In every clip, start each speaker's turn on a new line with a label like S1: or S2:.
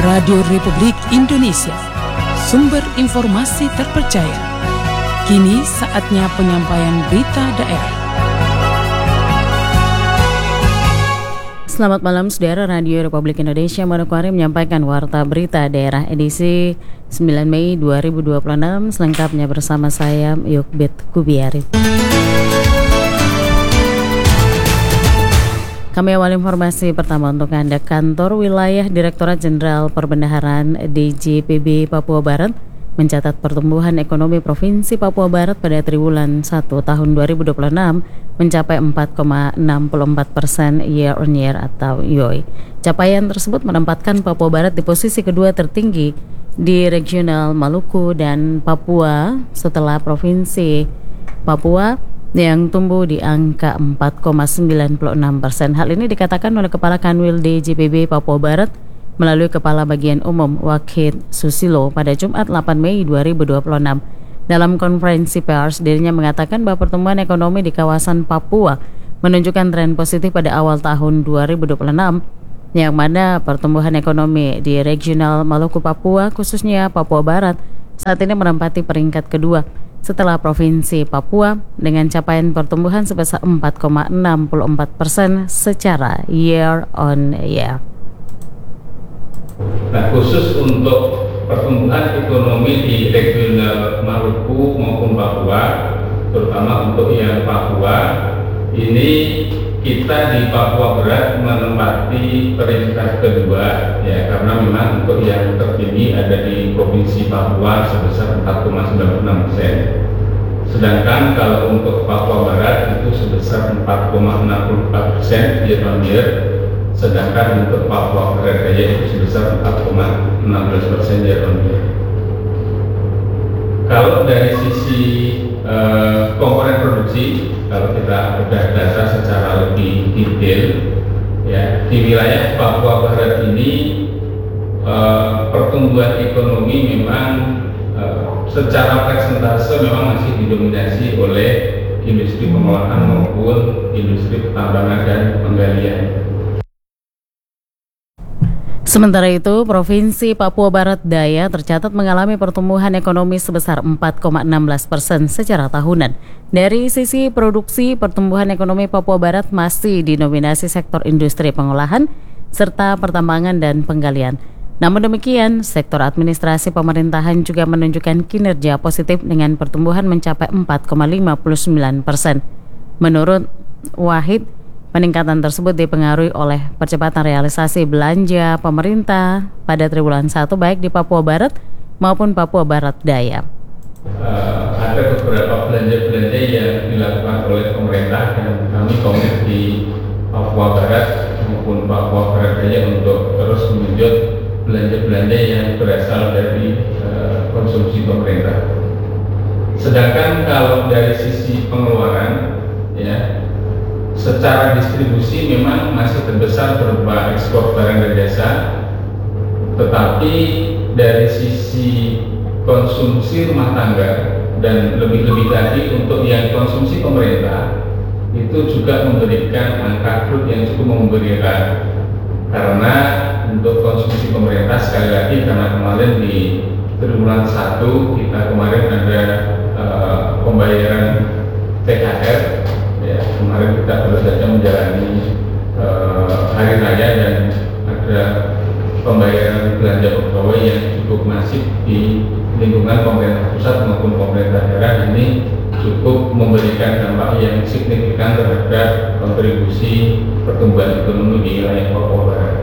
S1: Radio Republik Indonesia, sumber informasi terpercaya. Kini saatnya penyampaian berita daerah.
S2: Selamat malam saudara, Radio Republik Indonesia Manokwari menyampaikan warta berita daerah edisi 9 Mei 2026 selengkapnya bersama saya Yukbet Kubiari. Kami awal informasi pertama untuk Anda. Kantor Wilayah Direktorat Jenderal Perbendaharaan DJPB Papua Barat mencatat pertumbuhan ekonomi Provinsi Papua Barat pada triwulan 1 tahun 2026 mencapai 4,64% year on year atau YOY. Capaian tersebut menempatkan Papua Barat di posisi kedua tertinggi di regional Maluku dan Papua setelah Provinsi Papua yang tumbuh di angka 4,96%. Hal ini dikatakan oleh Kepala Kanwil DJPB Papua Barat melalui Kepala Bagian Umum Wakid Susilo pada Jumat 8 Mei 2026. Dalam konferensi pers, dirinya mengatakan bahwa pertumbuhan ekonomi di kawasan Papua menunjukkan tren positif pada awal tahun 2026, yang mana pertumbuhan ekonomi di regional Maluku Papua, khususnya Papua Barat, saat ini menempati peringkat kedua setelah Provinsi Papua dengan capaian pertumbuhan sebesar 4,64% secara year on year.
S3: Nah, khusus untuk pertumbuhan ekonomi di regional Maluku maupun Papua, terutama untuk yang Papua, ini kita di Papua Barat menempati peringkat kedua, ya, karena memang untuk yang tertinggi ada di Provinsi Papua sebesar 4,96%. Sedangkan kalau untuk Papua Barat itu sebesar 4,64% year on year. Sedangkan untuk Papua Barat Daya itu sebesar 4,16% year on year. Kalau dari sisi komponen produksi, kalau kita bedah data secara lebih detail, ya, di wilayah Papua Barat ini pertumbuhan ekonomi memang secara persentase memang masih didominasi oleh industri pengolahan maupun industri pertambangan dan penggalian.
S2: Sementara itu, Provinsi Papua Barat Daya tercatat mengalami pertumbuhan ekonomi sebesar 4,16% secara tahunan. Dari sisi produksi, pertumbuhan ekonomi Papua Barat masih didominasi sektor industri pengolahan serta pertambangan dan penggalian. Namun demikian, sektor administrasi pemerintahan juga menunjukkan kinerja positif dengan pertumbuhan mencapai 4,59%. Menurut Wahid, peningkatan tersebut dipengaruhi oleh percepatan realisasi belanja pemerintah pada triwulan 1 baik di Papua Barat maupun Papua Barat Daya.
S3: Ada beberapa belanja-belanja yang dilakukan oleh pemerintah dan kami komit di Papua Barat maupun Papua Barat Daya untuk terus menunjuk belanja-belanja yang berasal dari konsumsi pemerintah. Sedangkan kalau dari sisi pengeluaran, ya, secara distribusi memang masih terbesar berupa ekspor barang dan jasa, tetapi dari sisi konsumsi rumah tangga dan lebih-lebih lagi untuk yang konsumsi pemerintah itu juga memberikan angka growth yang cukup memberikan, karena untuk konsumsi pemerintah sekali lagi karena kemarin di triwulan 1 kita kemarin ada pembayaran THR. Ya, kemarin kita baru saja menjalani hari raya dan ada pembayaran belanja pegawai yang cukup masif di lingkungan pemerintah pusat maupun pemerintah daerah. Ini cukup memberikan dampak yang signifikan terhadap kontribusi pertumbuhan ekonomi di wilayah Papua Barat.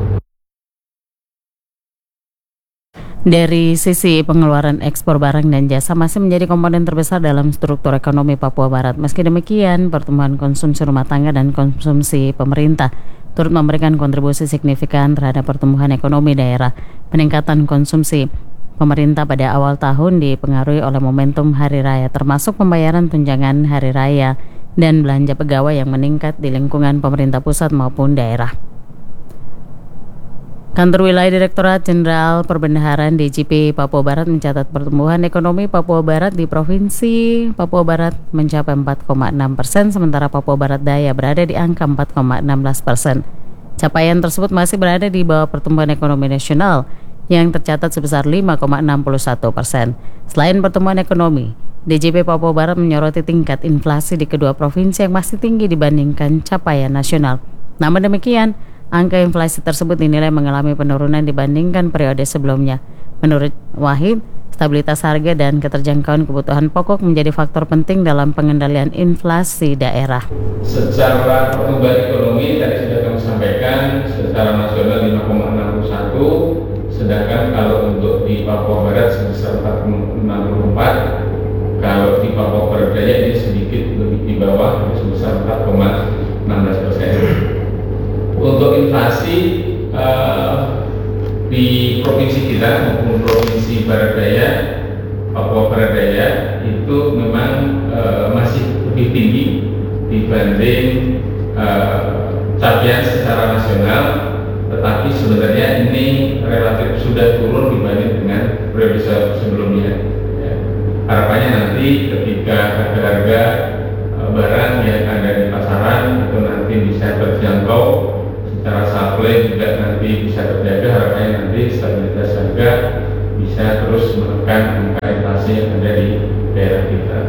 S2: Dari sisi pengeluaran ekspor barang dan jasa masih menjadi komponen terbesar dalam struktur ekonomi Papua Barat. Meski demikian, pertumbuhan konsumsi rumah tangga dan konsumsi pemerintah turut memberikan kontribusi signifikan terhadap pertumbuhan ekonomi daerah. Peningkatan konsumsi pemerintah pada awal tahun dipengaruhi oleh momentum hari raya, termasuk pembayaran tunjangan hari raya dan belanja pegawai yang meningkat di lingkungan pemerintah pusat maupun daerah. Kantor Wilayah Direktorat Jenderal Perbendaharaan DJP Papua Barat mencatat pertumbuhan ekonomi Papua Barat di Provinsi Papua Barat mencapai 4,6%, sementara Papua Barat Daya berada di angka 4,16%. Capaian tersebut masih berada di bawah pertumbuhan ekonomi nasional yang tercatat sebesar 5,61%. Selain pertumbuhan ekonomi, DJP Papua Barat menyoroti tingkat inflasi di kedua provinsi yang masih tinggi dibandingkan capaian nasional. Namun demikian, angka inflasi tersebut dinilai mengalami penurunan dibandingkan periode sebelumnya. Menurut Wahid, stabilitas harga dan keterjangkauan kebutuhan pokok menjadi faktor penting dalam pengendalian inflasi daerah.
S3: Secara pertumbuhan ekonomi tadi sudah kami sampaikan, secara nasional 5,61, sedangkan kalau untuk di Papua Barat sebesar 4,64, kalau di Papua Barat Daya ini sedikit lebih di bawah, sebesar 4,16%. Untuk inflasi di provinsi kita maupun provinsi Barat Daya, Papua Barat Daya itu memang masih lebih tinggi dibanding capaian secara nasional, tetapi sebenarnya ini relatif sudah turun dibanding dengan periode sebelumnya. Ya. Harapannya nanti ketika harga-harga barang yang ada di pasaran itu nanti bisa terjangkau, secara supply juga nanti bisa terjaga, harapannya nanti stabilitas harga bisa terus menekan angka inflasi yang ada di daerah kita.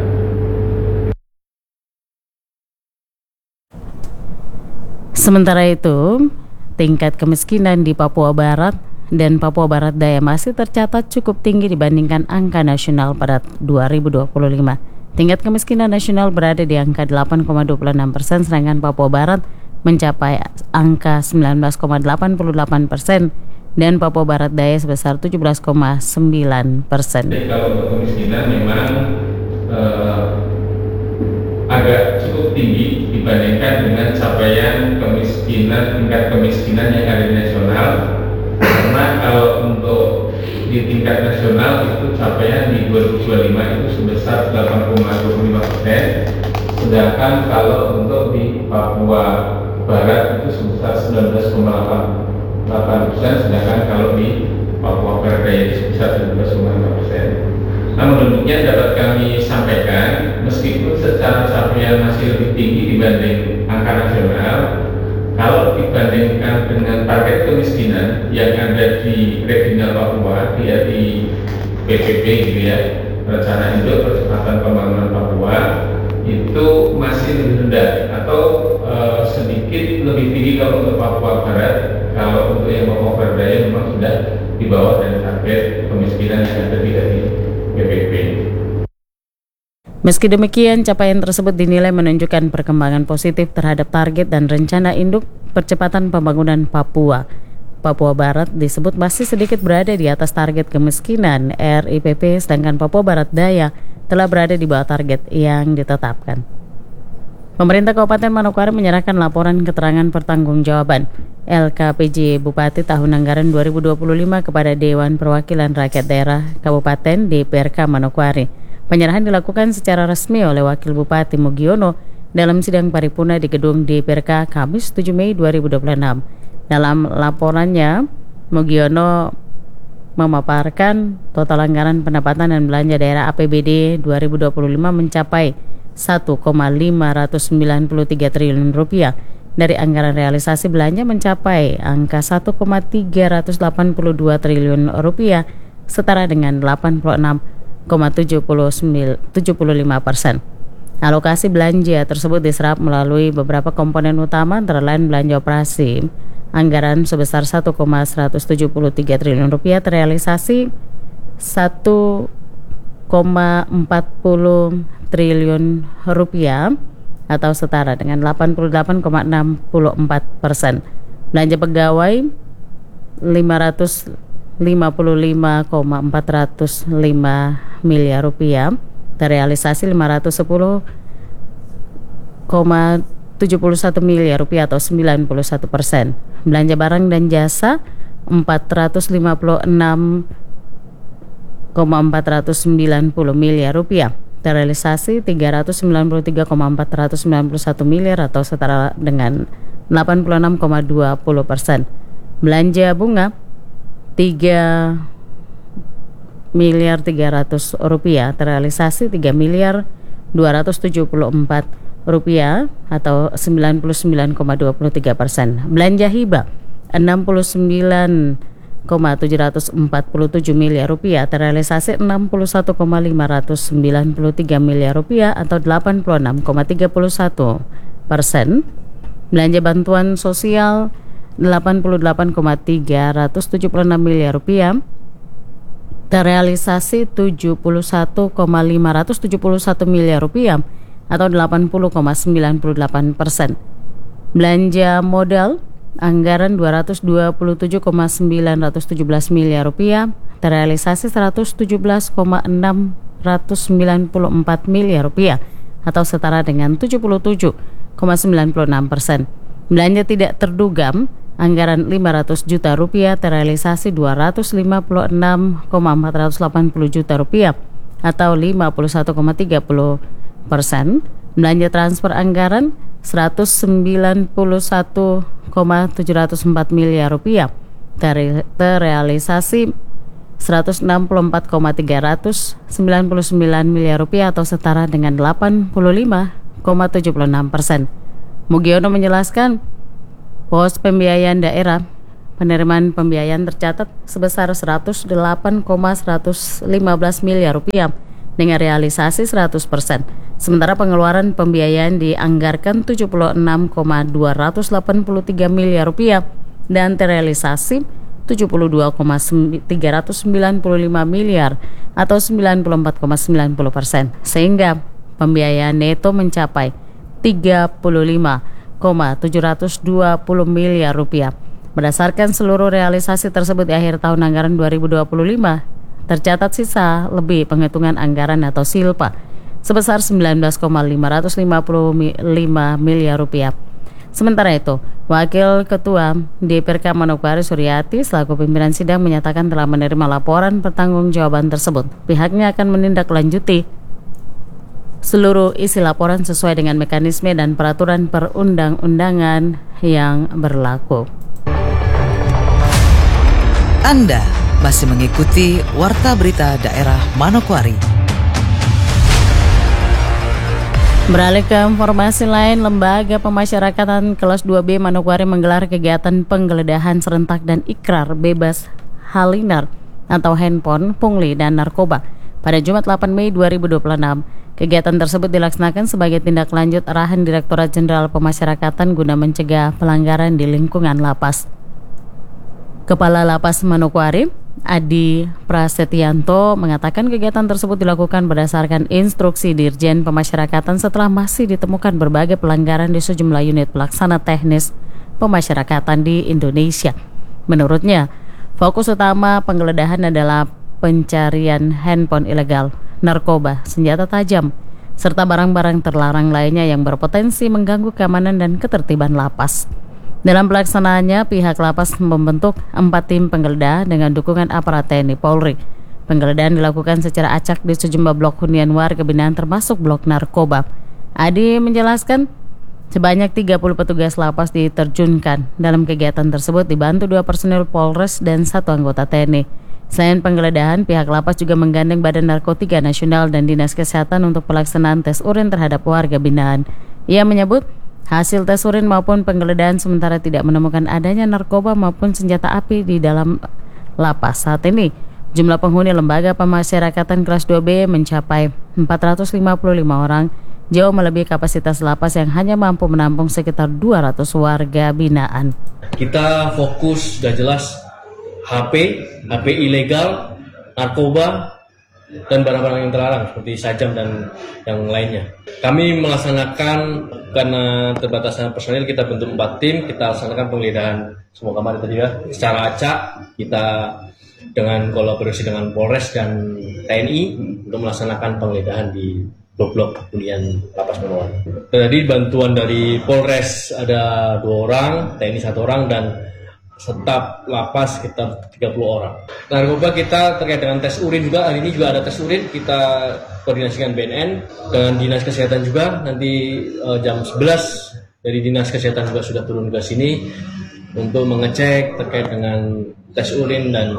S2: Sementara itu, tingkat kemiskinan di Papua Barat dan Papua Barat Daya masih tercatat cukup tinggi dibandingkan angka nasional pada 2025. Tingkat kemiskinan nasional berada di angka 8,26%, sedangkan Papua Barat mencapai angka 19,88% dan Papua Barat Daya sebesar 17,9%.
S3: Jadi kalau untuk kemiskinan memang agak cukup tinggi dibandingkan dengan capaian tingkat kemiskinan yang ada di nasional, karena kalau untuk di tingkat nasional itu capaian di 2025 itu sebesar 8,25%, sedangkan kalau untuk di Papua Barat itu sebesar 19,88%, sedangkan kalau di Papua Barat Daya itu sebesar 17,5%. Namun demikian dapat kami sampaikan, meskipun secara capaian masih lebih tinggi dibanding angka nasional, kalau dibandingkan dengan target kemiskinan yang ada di regional Papua, di PPP gitu ya, Rencana Induk Percepatan Pembangunan Papua, itu masih lebih rendah atau sedikit lebih tinggi kalau untuk Papua Barat. Kalau untuk yang Papua Barat Daya memang sudah di bawah dari target kemiskinan yang ada di PPP.
S2: Meski demikian, capaian tersebut dinilai menunjukkan perkembangan positif terhadap target dan rencana induk percepatan pembangunan Papua. Papua Barat disebut masih sedikit berada di atas target kemiskinan RIPP, sedangkan Papua Barat Daya telah berada di bawah target yang ditetapkan. Pemerintah Kabupaten Manokwari menyerahkan laporan keterangan pertanggungjawaban LKPJ Bupati tahun anggaran 2025 kepada Dewan Perwakilan Rakyat Daerah Kabupaten DPRK Manokwari. Penyerahan dilakukan secara resmi oleh Wakil Bupati Mugiono dalam sidang paripurna di gedung DPRK Kamis 7 Mei 2026. Dalam laporannya, Mugiono memaparkan total anggaran pendapatan dan belanja daerah APBD 2025 mencapai 1,593 triliun rupiah. Dari anggaran realisasi belanja mencapai angka 1,382 triliun rupiah, setara dengan 86,75%. Alokasi belanja tersebut diserap melalui beberapa komponen utama, antara lain belanja operasi anggaran sebesar 1,173 triliun rupiah, terrealisasi 1,40 triliun rupiah atau setara dengan 88,64%. Belanja pegawai 555,405 miliar rupiah, terrealisasi 510,71 miliar rupiah atau 91%. Belanja barang dan jasa 456,490 miliar rupiah, terrealisasi 393,491 miliar atau setara dengan 86,20%. Belanja bunga 3 miliar 300 rupiah, terrealisasi 3 miliar 274 rupiah atau 99,23%. Belanja hibah 69,747 miliar rupiah, terrealisasi 61,593 miliar rupiah atau 86,31%. Belanja bantuan sosial 88,376 miliar rupiah, terrealisasi 71,571 miliar rupiah atau 80,98%. Belanja modal anggaran 227,917 miliar rupiah, terrealisasi 117,694 miliar rupiah atau setara dengan 77,96%. Belanja tidak terduga anggaran 500 juta rupiah, terrealisasi 256,480 juta rupiah atau 51,30%. Belanja transfer anggaran 191,704 miliar rupiah, terrealisasi 164,399 miliar rupiah atau setara dengan 85,76%. Mugiono menjelaskan, pos pembiayaan daerah penerimaan pembiayaan tercatat sebesar 108,115 miliar rupiah dengan realisasi 100%. Sementara pengeluaran pembiayaan dianggarkan 76,283 miliar rupiah dan terrealisasi 72,395 miliar atau 94,90%, sehingga pembiayaan neto mencapai 35,720 miliar rupiah. Berdasarkan seluruh realisasi tersebut di akhir tahun anggaran 2025, tercatat sisa lebih penghitungan anggaran atau silpa sebesar 19,555 miliar rupiah. Sementara itu, Wakil Ketua DPRK Manokwari Suryati selaku pimpinan sidang menyatakan telah menerima laporan pertanggungjawaban tersebut. Pihaknya akan menindaklanjuti seluruh isi laporan sesuai dengan mekanisme dan peraturan perundang-undangan yang berlaku.
S4: Anda masih mengikuti Warta Berita Daerah Manokwari.
S2: Beralih ke informasi lain, Lembaga Pemasyarakatan kelas 2B Manokwari menggelar kegiatan penggeledahan serentak dan ikrar bebas halinar atau handphone, pungli, dan narkoba pada Jumat 8 Mei 2026. Kegiatan tersebut dilaksanakan sebagai tindak lanjut arahan Direktorat Jenderal Pemasyarakatan guna mencegah pelanggaran di lingkungan lapas. Kepala Lapas Manokwari, Adi Prasetyanto, mengatakan kegiatan tersebut dilakukan berdasarkan instruksi Dirjen Pemasyarakatan setelah masih ditemukan berbagai pelanggaran di sejumlah unit pelaksana teknis pemasyarakatan di Indonesia. Menurutnya, fokus utama penggeledahan adalah pencarian handphone ilegal, narkoba, senjata tajam, serta barang-barang terlarang lainnya yang berpotensi mengganggu keamanan dan ketertiban lapas. Dalam pelaksanaannya, pihak lapas membentuk 4 tim penggeledah dengan dukungan aparat TNI Polri. Penggeledahan dilakukan secara acak di sejumlah blok hunian warga binaan termasuk blok narkoba. Adi menjelaskan, sebanyak 30 petugas lapas diterjunkan dalam kegiatan tersebut dibantu 2 personil Polres dan 1 anggota TNI. Selain penggeledahan, pihak lapas juga menggandeng Badan Narkotika Nasional dan Dinas Kesehatan untuk pelaksanaan tes urin terhadap warga binaan. Ia menyebut, hasil tes urin maupun penggeledahan sementara tidak menemukan adanya narkoba maupun senjata api di dalam lapas. Saat ini, jumlah penghuni Lembaga Pemasyarakatan kelas 2B mencapai 455 orang, jauh melebihi kapasitas lapas yang hanya mampu menampung sekitar 200 warga binaan.
S5: Kita fokus sudah jelas HP ilegal, narkoba, dan barang-barang yang terlarang seperti sajam dan yang lainnya. Kami melaksanakan, karena terbatasnya personil, kita bentuk 4 tim, kita laksanakan penggeledahan semua kamar tadi ya, secara acak. Kita dengan kolaborasi dengan Polres dan TNI untuk melaksanakan penggeledahan di blok-blok hunian lapas Manokwari. Jadi bantuan dari Polres ada 2 orang, TNI 1 orang, dan staf lapas sekitar 30 orang. Narkoba kita terkait dengan tes urin juga, hari ini juga ada tes urin, kita koordinasikan BNN dengan Dinas Kesehatan juga. Nanti jam 11 dari Dinas Kesehatan juga sudah turun ke sini untuk mengecek terkait dengan tes urin dan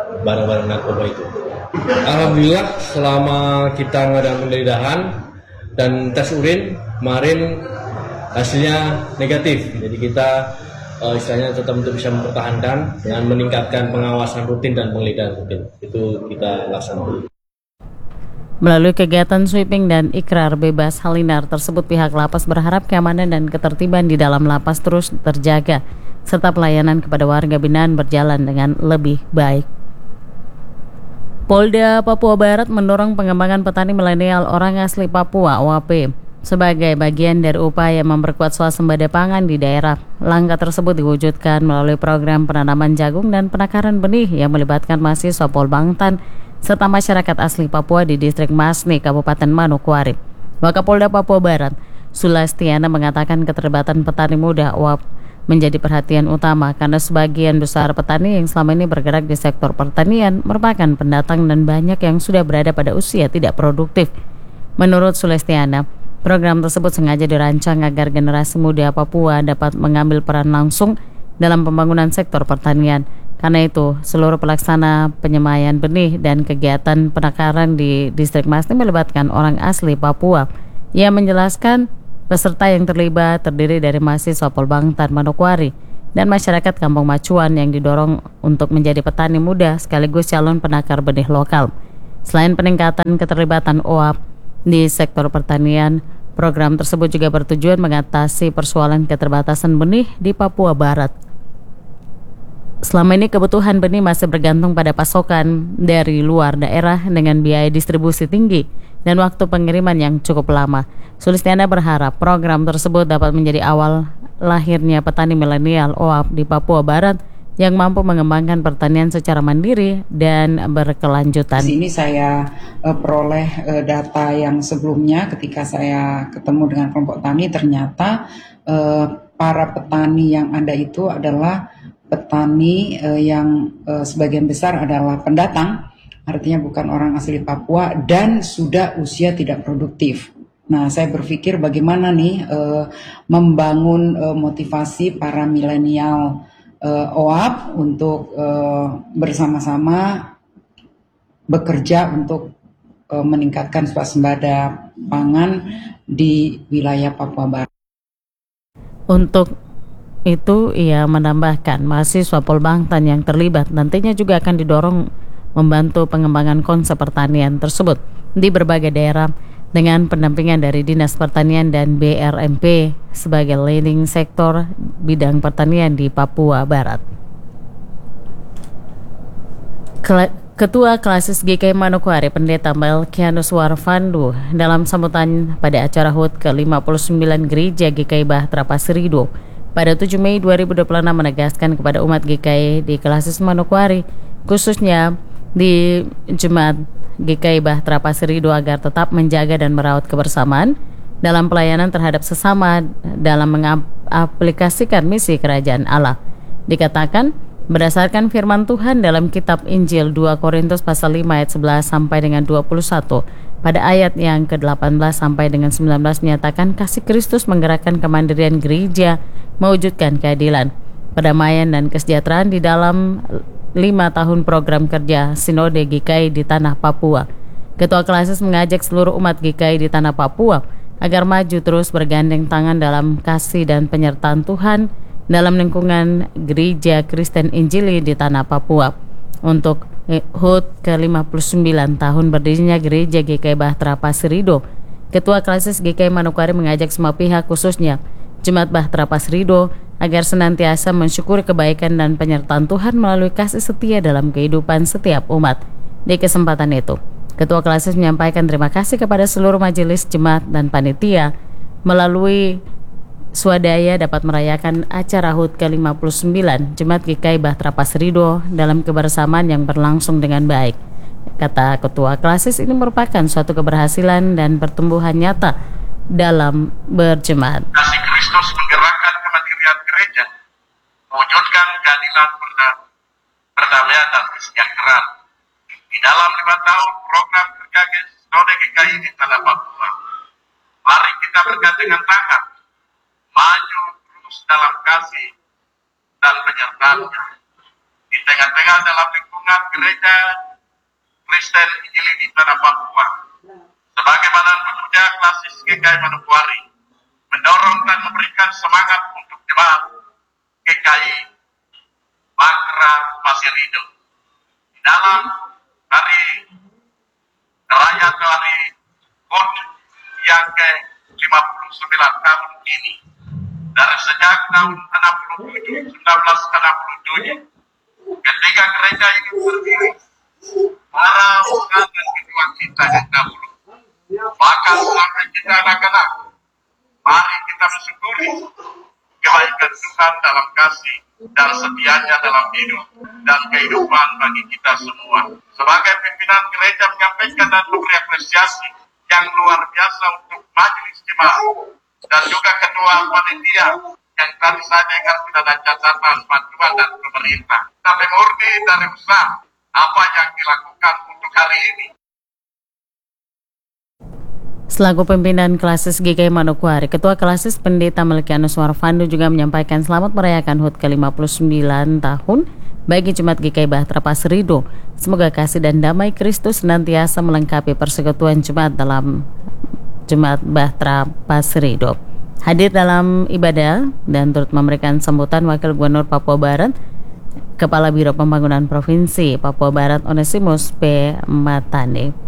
S5: barang-barang narkoba itu. Alhamdulillah selama kita mengadakan penggeledahan dan tes urin kemarin hasilnya negatif. Jadi kita istilahnya tetap untuk bisa mempertahankan dengan meningkatkan pengawasan rutin dan penggeledahan rutin. Itu kita laksanakan.
S2: Melalui kegiatan sweeping dan ikrar bebas Halinar tersebut, pihak lapas berharap keamanan dan ketertiban di dalam lapas terus terjaga, serta pelayanan kepada warga binaan berjalan dengan lebih baik. Polda Papua Barat mendorong pengembangan petani milenial orang asli Papua (OAP) sebagai bagian dari upaya memperkuat swasembada pangan di daerah. Langkah tersebut diwujudkan melalui program penanaman jagung dan penakaran benih yang melibatkan mahasiswa Polbangtan serta masyarakat asli Papua di distrik Masni, Kabupaten Manokwari. Wakapolda Papua Barat, Sulastiana, mengatakan keterlibatan petani muda OAP menjadi perhatian utama karena sebagian besar petani yang selama ini bergerak di sektor pertanian merupakan pendatang dan banyak yang sudah berada pada usia tidak produktif. Menurut Sulastiana, program tersebut sengaja dirancang agar generasi muda Papua dapat mengambil peran langsung dalam pembangunan sektor pertanian. Karena itu, seluruh pelaksana penyemaian benih dan kegiatan penakaran di distrik Masni melibatkan orang asli Papua. Ia menjelaskan peserta yang terlibat terdiri dari mahasiswa Polbangtan Manokwari dan masyarakat Kampung Macuan yang didorong untuk menjadi petani muda sekaligus calon penakar benih lokal. Selain peningkatan keterlibatan OAP di sektor pertanian, program tersebut juga bertujuan mengatasi persoalan keterbatasan benih di Papua Barat. Selama ini kebutuhan benih masih bergantung pada pasokan dari luar daerah dengan biaya distribusi tinggi dan waktu pengiriman yang cukup lama. Sulistiana berharap program tersebut dapat menjadi awal lahirnya petani milenial OAP di Papua Barat yang mampu mengembangkan pertanian secara mandiri dan berkelanjutan.
S6: Di sini saya peroleh data yang sebelumnya ketika saya ketemu dengan kelompok tani, ternyata para petani yang ada itu adalah petani yang sebagian besar adalah pendatang, artinya bukan orang asli Papua dan sudah usia tidak produktif. Nah, saya berpikir bagaimana nih membangun motivasi para milenial OAP untuk bersama-sama bekerja untuk meningkatkan swasembada pangan di wilayah Papua Barat.
S2: Untuk itu, ia menambahkan mahasiswa Polbangtan yang terlibat nantinya juga akan didorong membantu pengembangan konsep pertanian tersebut di berbagai daerah dengan pendampingan dari Dinas Pertanian dan BRMP sebagai leading sektor bidang pertanian di Papua Barat. Ketua Klasis GKI Manokwari, Pendeta Melkianus Warfandu, dalam sambutan pada acara HUT ke-59 Gereja GKI Bahtera Pasirido pada 7 Mei 2026 menegaskan kepada umat GKI di Klasis Manokwari, khususnya di Jemaat GKI Bahtera Pasirido, agar tetap menjaga dan merawat kebersamaan dalam pelayanan terhadap sesama dalam mengaplikasikan misi kerajaan Allah. Dikatakan, berdasarkan firman Tuhan dalam kitab Injil 2 Korintus pasal 5 ayat 11 sampai dengan 21, pada ayat yang ke-18 sampai dengan 19 menyatakan kasih Kristus menggerakkan kemandirian gereja, mewujudkan keadilan, perdamaian dan kesejahteraan di dalam 5 tahun program kerja Sinode GKI di tanah Papua. Ketua Klasis mengajak seluruh umat GKI di tanah Papua agar maju terus bergandeng tangan dalam kasih dan penyertaan Tuhan dalam lingkungan Gereja Kristen Injili di tanah Papua. Untuk HUT ke-59 tahun berdirinya Gereja GKI Bahtera Pasirido, Ketua Klasis GKI Manokwari mengajak semua pihak, khususnya Jemaat Bahtera Pasirido, agar senantiasa mensyukuri kebaikan dan penyertaan Tuhan melalui kasih setia dalam kehidupan setiap umat. Di kesempatan itu, Ketua Klasis menyampaikan terima kasih kepada seluruh majelis jemaat dan panitia melalui swadaya dapat merayakan acara HUT ke-59 Jemaat GKI Bahtera Pasirido dalam kebersamaan yang berlangsung dengan baik. Kata Ketua Klasis, ini merupakan suatu keberhasilan dan pertumbuhan nyata dalam berjemaat.
S7: Kasih Kristus menggerakkan kemandirian gereja, mewujudkan keadilan, perdamaian dan kesejahteraan di dalam 5 tahun program kerja Sinode GKI di tanah Papua. Mari kita bergandengan tangan, maju terus dalam kasih dan penyertaannya di tengah-tengah dalam lingkungan gereja Kristen Injili di tanah Papua, sebagai Badan Pekerja Klasis GKI Manokwari mendorong dan memberikan semangat untuk jemaat GKI Makra Pasir Hidup di dalam hari raya hari HUT yang ke-59 tahun ini. Dari sejak tahun 1967 ketika gereja ini berdiri, para usaha dan kedua kita yang dahulu, bahkan sampai kita anak-anak, mari kita bersyukuri kebaikan Tuhan dalam kasih dan setianya dalam hidup dan kehidupan bagi kita semua. Sebagai pimpinan gereja menyampaikan dan memberi apresiasi yang luar biasa untuk majelis jemaat dan juga ketua panitia yang tadi saja kan sudah ada catatan bantuan dan pemerintah. Tapi murni dari usaha apa yang dilakukan untuk hari ini.
S2: Selaku pimpinan Klasis GKI Manokwari, Ketua Klasis Pendeta Melkianus Warfandu juga menyampaikan selamat merayakan HUT ke-59 tahun bagi Jemaat GKI Bahtera Pasir Hidup. Semoga kasih dan damai Kristus senantiasa melengkapi persekutuan jemaat dalam Jemaat Bahtera Pasir Hidup. Hadir dalam ibadah dan turut memberikan sambutan Wakil Gubernur Papua Barat, Kepala Biro Pembangunan Provinsi Papua Barat Onesimus P. Matane.